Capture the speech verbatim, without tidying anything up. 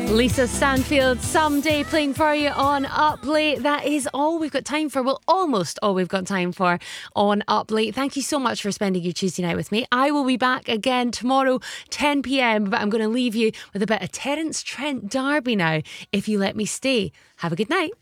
Lisa Stanfield, Someday, playing for you on Up Late. That is all we've got time for. Well, almost all we've got time for on Up Late. Thank you so much for spending your Tuesday night with me. I will be back again tomorrow, ten p.m, but I'm going to leave you with a bit of Terence Trent D'Arby now, If You Let Me Stay. Have a good night.